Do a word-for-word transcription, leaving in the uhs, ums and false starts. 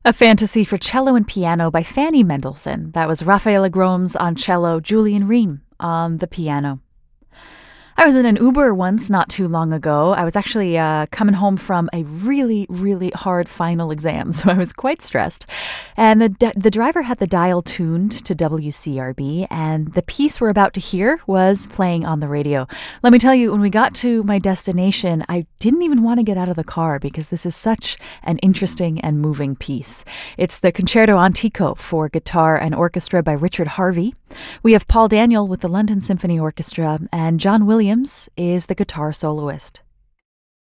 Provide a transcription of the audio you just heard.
A Fantasy for Cello and Piano by Fanny Mendelssohn. That was Raffaele Groms on cello, Julian Ream on the piano. I was in an Uber once not too long ago. I was actually uh, coming home from a really, really hard final exam, so I was quite stressed. And the the driver had the dial tuned to W C R B, and the piece we're about to hear was playing on the radio. Let me tell you, when we got to my destination, I didn't even want to get out of the car because this is such an interesting and moving piece. It's the Concerto Antico for guitar and orchestra by Richard Harvey. We have Paul Daniel with the London Symphony Orchestra, and John Williams is the guitar soloist.